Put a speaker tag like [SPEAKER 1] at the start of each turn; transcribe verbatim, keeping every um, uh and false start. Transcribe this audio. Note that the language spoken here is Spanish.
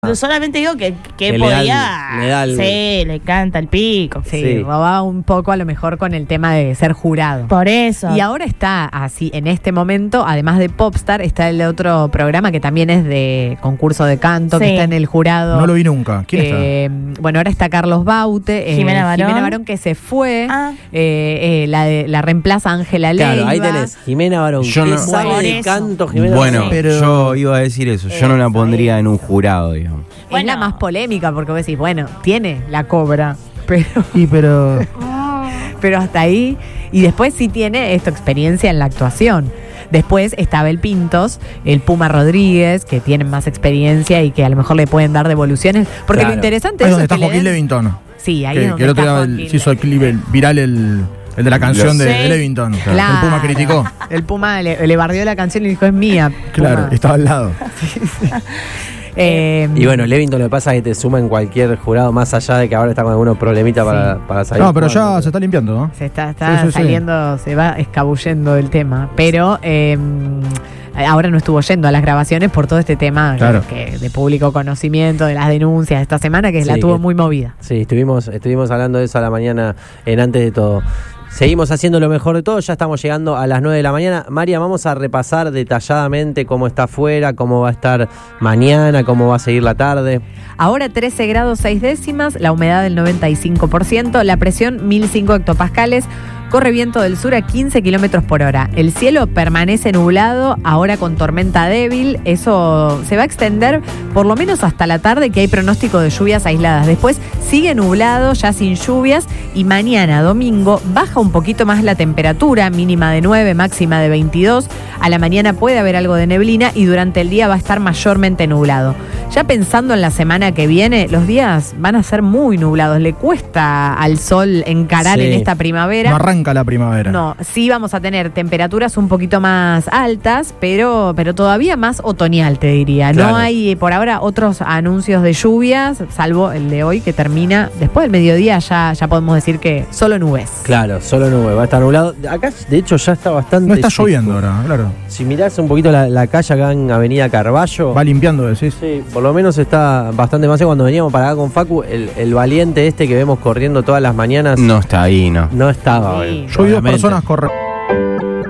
[SPEAKER 1] Solamente digo que, que,
[SPEAKER 2] Que
[SPEAKER 1] podía.
[SPEAKER 2] le da el- le da el-
[SPEAKER 1] Sí, le canta el pico.
[SPEAKER 3] Sí,
[SPEAKER 2] Sí.
[SPEAKER 3] robaba un poco a lo mejor con el tema de ser jurado.
[SPEAKER 1] Por eso.
[SPEAKER 3] Y ahora está así, en este momento, además de Popstar, está el otro programa que también es de concurso de canto,
[SPEAKER 1] Sí.
[SPEAKER 3] que está en el jurado.
[SPEAKER 4] No lo vi nunca. ¿Quién
[SPEAKER 3] Eh, bueno, ahora está Carlos Baute, eh,
[SPEAKER 1] Jimena Barón.
[SPEAKER 3] Jimena Barón que se fue,
[SPEAKER 1] Ah.
[SPEAKER 3] eh, eh, la, de- la reemplaza Ángela Leiva.
[SPEAKER 2] Claro, ahí tenés Jimena Barón.
[SPEAKER 4] Yo
[SPEAKER 2] ¿Qué
[SPEAKER 4] no-
[SPEAKER 2] sabe
[SPEAKER 1] Por
[SPEAKER 2] de
[SPEAKER 1] eso.
[SPEAKER 2] canto Jimena
[SPEAKER 5] Bueno,
[SPEAKER 2] Barón?
[SPEAKER 4] Pero-
[SPEAKER 5] yo iba a decir eso. Yo no la pondría en un jurado, digamos.
[SPEAKER 3] Es
[SPEAKER 1] Bueno.
[SPEAKER 3] la más polémica porque vos decís, bueno, tiene la cobra, pero,
[SPEAKER 4] Y pero.
[SPEAKER 3] pero hasta ahí. Y después sí tiene esta experiencia en la actuación. Después está Abel Pintos, el Puma Rodríguez, que tienen más experiencia y que a lo mejor le pueden dar devoluciones. Porque
[SPEAKER 2] Claro.
[SPEAKER 3] lo interesante
[SPEAKER 4] Ahí
[SPEAKER 3] es
[SPEAKER 4] donde
[SPEAKER 3] eso
[SPEAKER 4] está
[SPEAKER 3] es que
[SPEAKER 4] Joaquín
[SPEAKER 3] le den-
[SPEAKER 4] Levington.
[SPEAKER 3] Sí, ahí
[SPEAKER 4] Que,
[SPEAKER 3] es
[SPEAKER 4] que
[SPEAKER 3] donde
[SPEAKER 4] el otro
[SPEAKER 3] está
[SPEAKER 4] día
[SPEAKER 3] Joaquín
[SPEAKER 4] se hizo el clip el- viral el, el de la canción de,
[SPEAKER 1] Sí.
[SPEAKER 4] de Levington.
[SPEAKER 3] Claro.
[SPEAKER 4] El Puma criticó.
[SPEAKER 3] El Puma le, le bardeó la canción y dijo, es mía.
[SPEAKER 4] Claro,
[SPEAKER 3] Puma.
[SPEAKER 4] estaba al lado.
[SPEAKER 3] Eh,
[SPEAKER 2] Y bueno, Levington lo que pasa es que te suma en cualquier jurado, más allá de que ahora está con algunos problemitas para, para salir.
[SPEAKER 4] No, pero ya se está limpiando, ¿no?
[SPEAKER 3] Se está, está
[SPEAKER 4] Sí, sí, sí.
[SPEAKER 3] saliendo, se va escabullendo del tema. Pero eh, ahora no estuvo yendo a las grabaciones por todo este tema
[SPEAKER 4] Claro.
[SPEAKER 3] que, de público conocimiento, de las denuncias de esta semana, que
[SPEAKER 2] Sí,
[SPEAKER 3] la tuvo
[SPEAKER 2] que-
[SPEAKER 3] muy movida.
[SPEAKER 2] Sí, estuvimos, estuvimos hablando de eso a la mañana en Antes de Todo. Seguimos haciendo lo mejor de todo, ya estamos llegando a las nueve de la mañana. María, vamos a repasar detalladamente cómo está afuera, cómo va a estar mañana, cómo va a seguir la tarde.
[SPEAKER 3] Ahora trece grados seis décimas, la humedad del noventa y cinco por ciento, la presión mil cinco hectopascales, corre viento del sur a quince kilómetros por hora. El cielo permanece nublado, ahora con tormenta débil. Eso se va a extender por lo menos hasta la tarde, que hay pronóstico de lluvias aisladas. Después sigue nublado, ya sin lluvias, y mañana, domingo, baja un poquito más la temperatura, mínima de nueve, máxima de veintidós. A la mañana puede haber algo de neblina y durante el día va a estar mayormente nublado. Ya pensando en la semana que viene, los días van a ser muy nublados. Le cuesta al sol encarar
[SPEAKER 2] Sí.
[SPEAKER 3] en esta primavera.
[SPEAKER 4] No arranca la primavera.
[SPEAKER 3] No, sí vamos a tener temperaturas un poquito más altas, pero, pero todavía más otoñal, te diría.
[SPEAKER 2] Claro.
[SPEAKER 3] No hay por ahora otros anuncios de lluvias, salvo el de hoy que termina después del mediodía, ya, ya podemos decir que solo nubes.
[SPEAKER 2] Claro, solo nube, va a estar nublado. Acá, de hecho, ya está bastante.
[SPEAKER 4] No está
[SPEAKER 2] seco.
[SPEAKER 4] lloviendo ahora, claro.
[SPEAKER 2] Si mirás un poquito la, la calle acá en Avenida Carballo.
[SPEAKER 4] Va limpiando, decís.
[SPEAKER 2] Sí, por lo menos está bastante más. Cuando veníamos para acá con Facu, el, el valiente este que vemos corriendo todas las mañanas
[SPEAKER 5] No está ahí, no.
[SPEAKER 2] no estaba.
[SPEAKER 3] Sí.
[SPEAKER 2] hoy.
[SPEAKER 4] Yo vi dos
[SPEAKER 5] Obviamente.
[SPEAKER 4] personas correr.